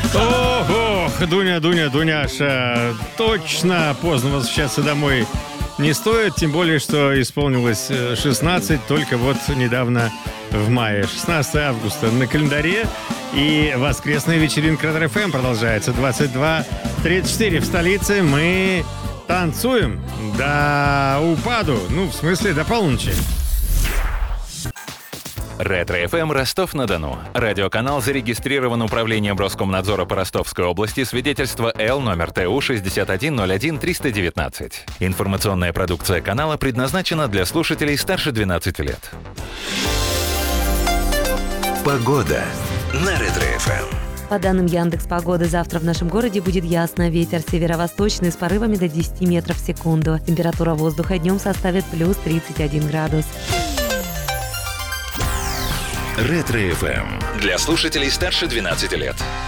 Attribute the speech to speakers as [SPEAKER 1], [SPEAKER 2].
[SPEAKER 1] Ого, Дуняша, точно поздно возвращаться домой не стоит, тем более, что исполнилось 16 только вот недавно в мае. 16 августа на календаре, и воскресная вечеринка Ретро ФМ продолжается. 22:34 в столице. Мы танцуем до упаду, в смысле до полуночи.
[SPEAKER 2] Ретро ФМ Ростов-на-Дону. Радиоканал зарегистрирован Управлением Роскомнадзора по Ростовской области. Свидетельство Л номер ТУ 6101-319. Информационная продукция канала предназначена для слушателей старше 12 лет.
[SPEAKER 3] Погода на Ретро ФМ.
[SPEAKER 4] По данным Яндекс.Погоды, завтра в нашем городе будет ясно. Ветер северо-восточный с порывами до 10 метров в секунду. Температура воздуха днем составит плюс 31 градус.
[SPEAKER 3] Ретро ФМ.
[SPEAKER 2] Для слушателей старше 12 лет.